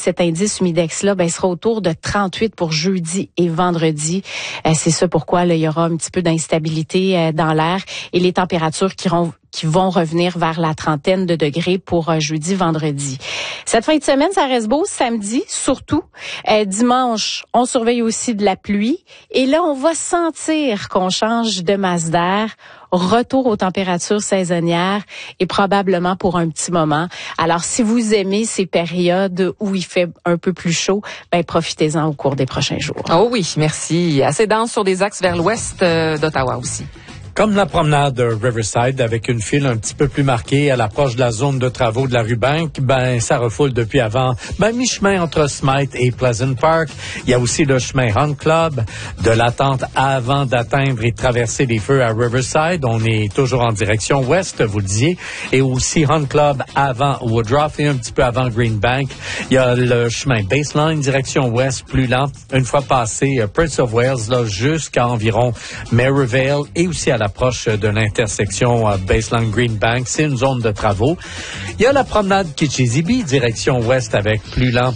cet indice humidex-là, sera autour de 38 pour jeudi et vendredi. C'est ça pourquoi là, il y aura un petit peu d'instabilité dans l'air et les températures qui vont revenir vers la trentaine de degrés pour jeudi, vendredi. Cette fin de semaine, ça reste beau. Samedi, surtout. Dimanche, on surveille aussi de la pluie. Et là, on va sentir qu'on change de masse d'air. Retour aux températures saisonnières et probablement pour un petit moment. Alors, si vous aimez ces périodes où il fait un peu plus chaud, profitez-en au cours des prochains jours. Oh oui, merci. Assez dense sur des axes vers l'ouest d'Ottawa aussi. Comme la promenade Riverside avec une file un petit peu plus marquée à l'approche de la zone de travaux de la rue Bank, ça refoule depuis avant, mi-chemin entre Smythe et Pleasant Park. Il y a aussi le chemin Hunt Club, de l'attente avant d'atteindre et de traverser les feux à Riverside. On est toujours en direction ouest, vous le disiez, et aussi Hunt Club avant Woodruff et un petit peu avant Green Bank. Il y a le chemin Baseline, direction ouest, plus lent. Une fois passé Prince of Wales, là, jusqu'à environ Maryvale et aussi à l'approche de l'intersection Baseline Green Bank. C'est une zone de travaux. Il y a la promenade Kitchissippi, direction ouest avec plus lent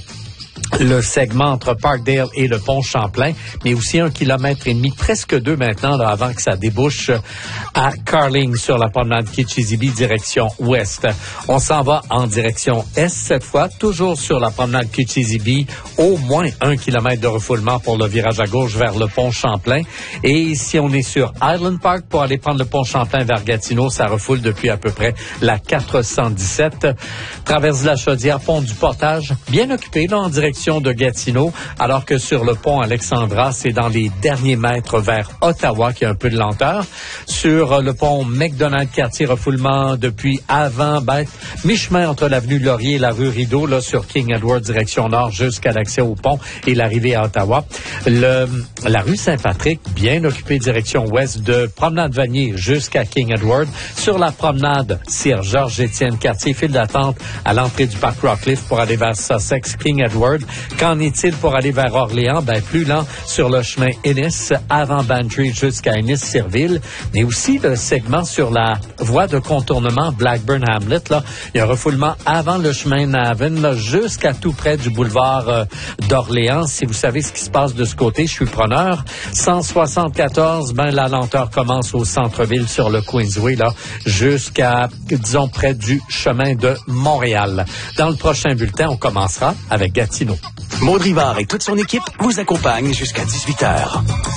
le segment entre Parkdale et le pont Champlain, mais aussi 1,5 kilomètre, presque 2 maintenant, là, avant que ça débouche à Carling sur la promenade Kitchissippi, direction ouest. On s'en va en direction est cette fois, toujours sur la promenade Kitchissippi, au moins 1 kilomètre de refoulement pour le virage à gauche vers le pont Champlain. Et si on est sur Island Park pour aller prendre le pont Champlain vers Gatineau, ça refoule depuis à peu près la 417. Traverse de la Chaudière, pont du Portage, bien occupé là en direction de Gatineau, alors que sur le pont Alexandra, c'est dans les derniers mètres vers Ottawa qu'il y a un peu de lenteur. Sur le pont McDonald, quartier refoulement depuis avant, mi-chemin entre l'avenue Laurier et la rue Rideau, là, sur King Edward, direction nord, jusqu'à l'accès au pont et l'arrivée à Ottawa. La rue Saint-Patrick, bien occupée, direction ouest, de Promenade Vanier jusqu'à King Edward. Sur la promenade Sir Georges-Étienne, quartier file d'attente à l'entrée du parc Rockcliffe pour aller vers Sussex, King Edward. Qu'en est-il pour aller vers Orléans? Plus lent sur le chemin Ennis, avant Bantry jusqu'à Ennis-Sirville, mais aussi le segment sur la voie de contournement Blackburn-Hamlet. Là, il y a un refoulement avant le chemin Navan, là, jusqu'à tout près du boulevard d'Orléans. Si vous savez ce qui se passe de ce côté, je suis preneur. 174, la lenteur commence au centre-ville sur le Queensway, là, jusqu'à, disons, près du chemin de Montréal. Dans le prochain bulletin, on commencera avec Gatineau. Maud Rivard et toute son équipe vous accompagnent jusqu'à 18h.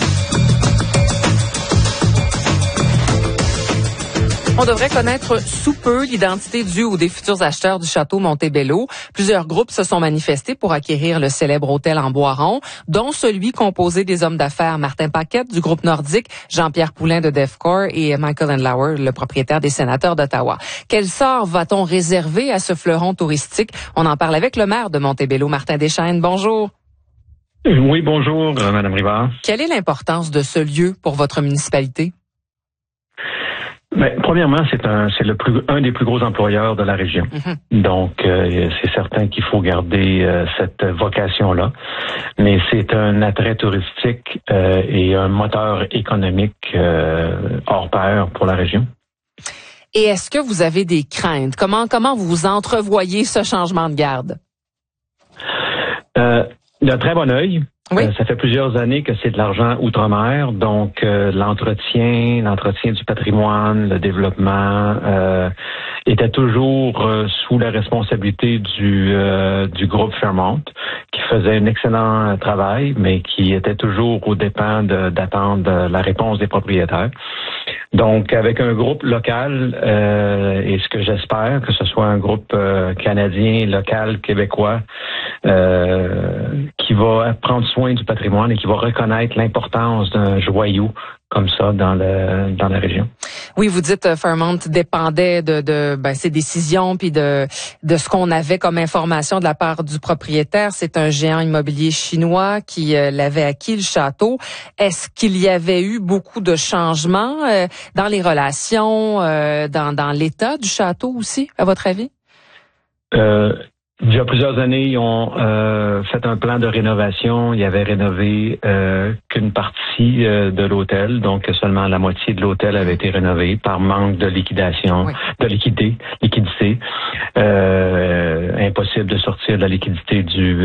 On devrait connaître sous peu l'identité due des futurs acheteurs du château Montebello. Plusieurs groupes se sont manifestés pour acquérir le célèbre hôtel en Bois-Rond, dont celui composé des hommes d'affaires Martin Paquette du groupe nordique, Jean-Pierre Poulain de Defcor et Michael Andlauer, le propriétaire des Sénateurs d'Ottawa. Quel sort va-t-on réserver à ce fleuron touristique? On en parle avec le maire de Montebello, Martin Deschênes. Bonjour. Oui, bonjour, Madame Rivard. Quelle est l'importance de ce lieu pour votre municipalité? Premièrement, c'est un des plus gros employeurs de la région. Mm-hmm. Donc, c'est certain qu'il faut garder cette vocation-là. Mais c'est un attrait touristique et un moteur économique hors pair pour la région. Et est-ce que vous avez des craintes? Comment vous entrevoyez ce changement de garde? D'un très bon œil. Oui. Ça fait plusieurs années que c'est de l'argent outre-mer, donc l'entretien du patrimoine, le développement était toujours sous la responsabilité du groupe Fairmont, qui faisait un excellent travail, mais qui était toujours aux dépens d'attendre la réponse des propriétaires. Donc, avec un groupe local, et ce que j'espère, que ce soit un groupe canadien, local, québécois, qui va prendre soin du patrimoine et qui va reconnaître l'importance d'un joyau comme ça dans la région. Oui, vous dites Fairmont dépendait de ses décisions puis de ce qu'on avait comme information de la part du propriétaire. C'est un géant immobilier chinois qui l'avait acquis, le château. Est-ce qu'il y avait eu beaucoup de changements dans les relations, dans l'état du château aussi, à votre avis? Il y a plusieurs années, ils ont fait un plan de rénovation. Ils avaient rénové qu'une partie de l'hôtel, donc seulement la moitié de l'hôtel avait été rénovée par manque de liquidation, oui. De liquidité. Impossible de sortir de la liquidité du